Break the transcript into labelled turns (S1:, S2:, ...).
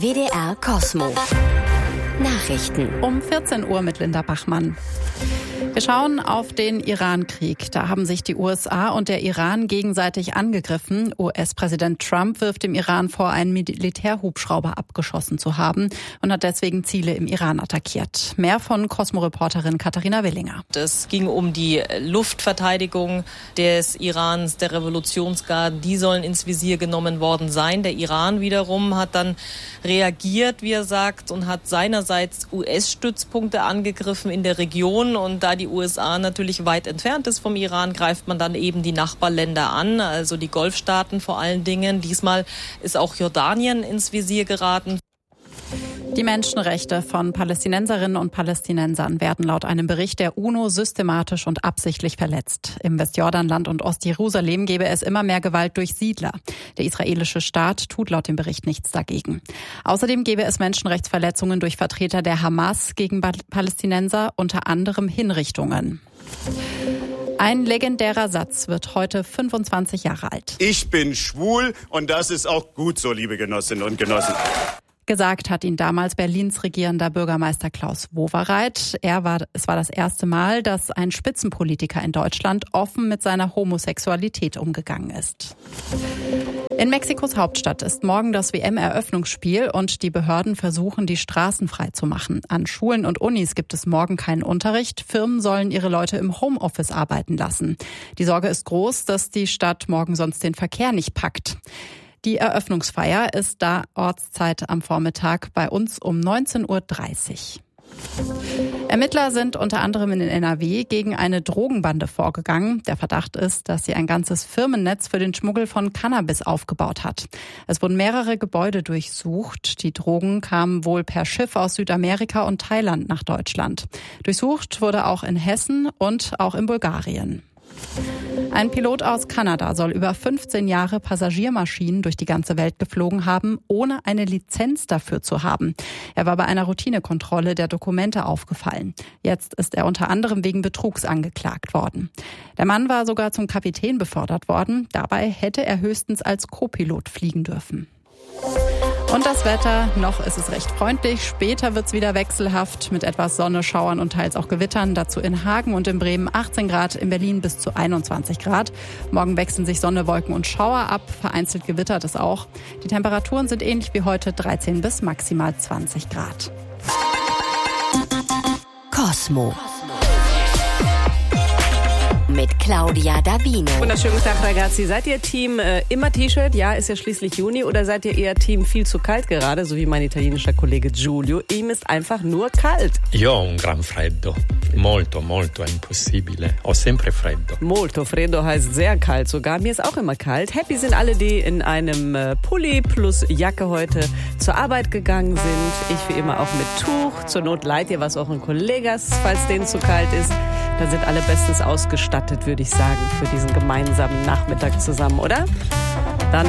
S1: WDR Kosmo. Nachrichten.
S2: Um 14 Uhr mit Linda Bachmann. Wir schauen auf den Iran-Krieg. Da haben sich die USA und der Iran gegenseitig angegriffen. US-Präsident Trump wirft dem Iran vor, einen Militärhubschrauber abgeschossen zu haben und hat deswegen Ziele im Iran attackiert. Mehr von Cosmo-Reporterin Katharina Willinger.
S3: Es ging um die Luftverteidigung des Irans, der Revolutionsgarden. Die sollen ins Visier genommen worden sein. Der Iran wiederum hat dann reagiert, wie er sagt, und hat seinerseits US-Stützpunkte angegriffen in der Region. Und da die USA natürlich weit entfernt ist vom Iran, greift man dann eben die Nachbarländer an, also die Golfstaaten vor allen Dingen. Diesmal ist auch Jordanien ins Visier geraten.
S2: Die Menschenrechte von Palästinenserinnen und Palästinensern werden laut einem Bericht der UNO systematisch und absichtlich verletzt. Im Westjordanland und Ostjerusalem gebe es immer mehr Gewalt durch Siedler. Der israelische Staat tut laut dem Bericht nichts dagegen. Außerdem gebe es Menschenrechtsverletzungen durch Vertreter der Hamas gegen Palästinenser, unter anderem Hinrichtungen. Ein legendärer Satz wird heute 25 Jahre alt.
S4: Ich bin schwul und das ist auch gut so, liebe Genossinnen und Genossen.
S2: Gesagt hat ihn damals Berlins regierender Bürgermeister Klaus Wowereit. Es war das erste Mal, dass ein Spitzenpolitiker in Deutschland offen mit seiner Homosexualität umgegangen ist. In Mexikos Hauptstadt ist morgen das WM-Eröffnungsspiel und die Behörden versuchen, die Straßen frei zu machen. An Schulen und Unis gibt es morgen keinen Unterricht. Firmen sollen ihre Leute im Homeoffice arbeiten lassen. Die Sorge ist groß, dass die Stadt morgen sonst den Verkehr nicht packt. Die Eröffnungsfeier ist da Ortszeit am Vormittag bei uns um 19:30 Uhr. Ermittler sind unter anderem in NRW gegen eine Drogenbande vorgegangen. Der Verdacht ist, dass sie ein ganzes Firmennetz für den Schmuggel von Cannabis aufgebaut hat. Es wurden mehrere Gebäude durchsucht. Die Drogen kamen wohl per Schiff aus Südamerika und Thailand nach Deutschland. Durchsucht wurde auch in Hessen und auch in Bulgarien. Ein Pilot aus Kanada soll über 15 Jahre Passagiermaschinen durch die ganze Welt geflogen haben, ohne eine Lizenz dafür zu haben. Er war bei einer Routinekontrolle der Dokumente aufgefallen. Jetzt ist er unter anderem wegen Betrugs angeklagt worden. Der Mann war sogar zum Kapitän befördert worden. Dabei hätte er höchstens als Co-Pilot fliegen dürfen. Und das Wetter, noch ist es recht freundlich. Später wird es wieder wechselhaft mit etwas Sonne, Schauern und teils auch Gewittern. Dazu in Hagen und in Bremen 18 Grad, in Berlin bis zu 21 Grad. Morgen wechseln sich Sonne, Wolken und Schauer ab. Vereinzelt gewittert es auch. Die Temperaturen sind ähnlich wie heute 13 bis maximal 20 Grad.
S1: Kosmo. Mit Claudia Davino.
S5: Wunderschönen guten Tag, ragazzi. Seid ihr Team immer T-Shirt? Ja, ist ja schließlich Juni. Oder seid ihr eher Team viel zu kalt gerade, so wie mein italienischer Kollege Giulio? Ihm ist einfach nur kalt.
S6: Io ho un gran freddo. Molto, molto, è impossibile. Ho sempre freddo.
S5: Molto freddo heißt sehr kalt sogar. Mir ist auch immer kalt. Happy sind alle, die in einem Pulli plus Jacke heute zur Arbeit gegangen sind. Ich wie immer auch mit Tuch. Zur Not leiht ihr was euren Kollegas, falls denen zu kalt ist. Da sind alle bestens ausgestattet, würde ich sagen, für diesen gemeinsamen Nachmittag zusammen, oder?